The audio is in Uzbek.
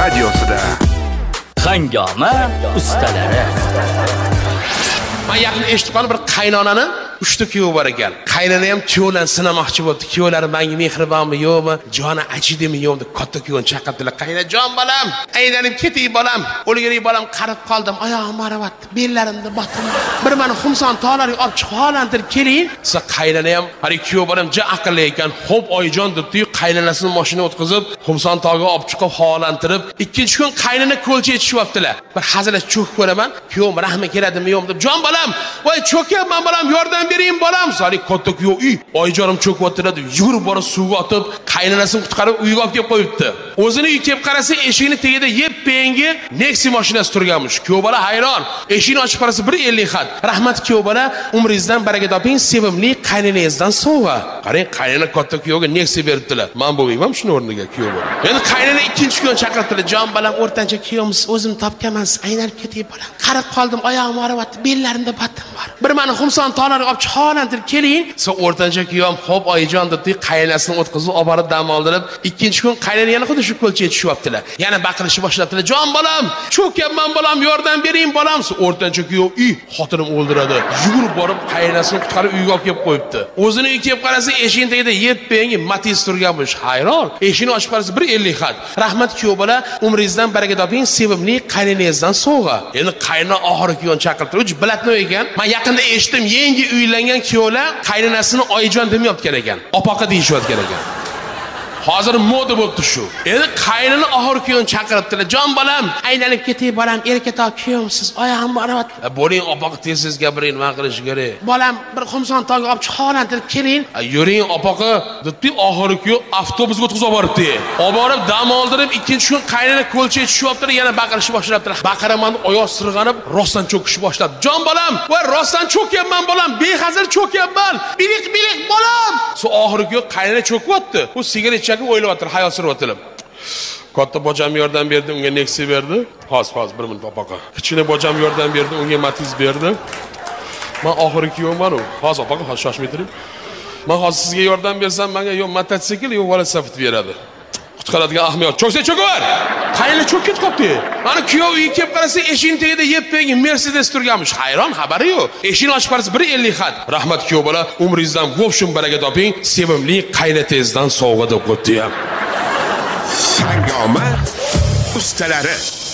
radiosida. Hangoma ustalari. Men yaqin eshitib qoldim, bir qaynonani 3 ta kuyovi bor ekan. Qaynona ham kuyovlarni sinamoqchi bo'ldi. Kuyovlari menga mehribonmi, yo'qmi, joni achidimi, yo'qmi deb katta kuyovni chaqirdilar. Qaynajon bolam, aylanib keting bolam. O'lgirik bolam, qarib qoldim. Oyog'im og'riyapti, bellarimda botim. Bir meni xumson tog'larga olib chiqib holantirib keling. Siz qaynona ham, hali kuyov bolam ja aqlli ekan. Xo'p oyijon debdi, qaynonasini mashina o'tkazib, xumson tog'ga olib chiqib holantirib, ikkinchi kun qaynona ko'lcha yetishibdilar. Bir hazilach cho'kib ko'raman. Kuyovim rahmi keladimi, yo'qmi deb, "Jon bolam, voy cho'kyapman bolam, yordam bering bolam." Sari katta kuyov oyijonim cho'kyaptilar deb yugurib borib suvga otib, qaynonasini qutqarib uyga olib kelib qo'yibdi. O'zini uy kelib qarasa, eshikning tagida yep-pengi Nexi mashinasi turganmish. Kuyov bola hayron. Eshikni ochib qarasa 1.50 xat. Rahmat kuyov bola, umringizdan baraka toping, sevimli qaynonangizdan sovg'a. Qarang, qaynona katta kuyovga Nexi beribdilar. Men bo'lmayman shuni o'rniga kuyov bola. Endi qaynona ikkinchi kun chaqirdilar. "Jon bolam, o'rtancha kuyovimiz o'zim topganman, aylanib ketib bolam. Qarab qoldim, oyog'im og'riyapti, bellarimda batim bor. Bir meni xumson tog'larga olib holantirib keling." So o'rtancha kuyov xo'p oyijon debdi, qaynonasini o'tkazib olib borib dam oldirib, ikkinchi kun qaynona yana xuddi shu ko'lcha yetishibdilar. Yana baqirishni boshladilar. "Jon bolam, cho'kyapman bolam, yordam bering bolam." So o'rtancha kuyov xotinim o'ldiradi. Yugurib borib qaynonasini qutqarib uyga olib kelib qo'yibdi. O'zini uyga kelib qarasa, eshiging tagida yep-pengi Matiz turganmish. Hayron. Eshikni ochib qarasa 1.50 xat. Rahmat kuyov bola, umringizdan baraka toping, sevimli qaynonangizdan sovg'a. Endi qaynona oxirgi kuyovni chaqirdi. Uch bilatni ekan. Men yaqinda eshitdim, yangi uylangan kuyovlar qaynonasini oyijon demayotgan ekan. Opoqa deyishayotgan ekan. Hozir moda bo'libdi shu. Endi qaynona oxirgi kuyovni chaqiribdilar. "Jon bolam, aylanib ketay bolam, erkatoq kuyovsiz, oyog'im og'riyapti." "Bo'ling, opoqa tez-tez gapiring, nima qilish kerak?" "Bolam, bir xumson tog'ga olib chiqib holantirib keling." "Yuring, opoqa," debdi, oxirgi kuyov avtobusga o'tkazib boribdi. Olib borib dam oldirib, ikkinchi kun qaynona ko'lcha yetishibdilar, yana baqirishni boshlabdilar. Baqiraman, oyoq sirg'anib, rostdan cho'kishni boshladi. "Jon bolam, voy rostdan cho'kyapman bolam, behazil cho'kyapman. Biliq bolam." So oxirgi kuyov qaynona cho'kyapti. U sigaret o'ylayapti, hayot suryapti. Katta bojam yordam berdi, unga Nexi berdi. Hozir 1 minut opaqa. Kichkina bojam yordam berdi, unga Matiz berdi. Men oxirgi kuyovman u. Hozir opaqa, hozir shoshmay turing. Men hozir sizga yordam bersam, menga yo mototsikl, yo velosiped beradi. Qutqaradigan ahmiyat. Cho'ksa cho'kaver. Qaynona cho'kib qopti. Mana kuyov uyga kelib qarasa, eshiging tagida yep-pengi Mercedes turganmish. Hayron, xabari yo'q. Eshikni ochib qarasa 1.50 xat. Rahmat kuyov bola, umringizdan vobshim baraka toping, sevimli qaynotangizdan sovg'a deb qo'ydi ham. Hangoma ustalari.